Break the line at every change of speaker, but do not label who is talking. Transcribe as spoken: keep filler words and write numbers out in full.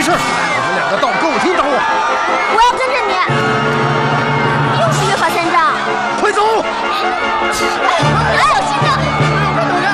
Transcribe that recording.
没事，我们两个到歌舞厅等我。
我要跟着你。又是约法三章。
快走！
哎，小心着。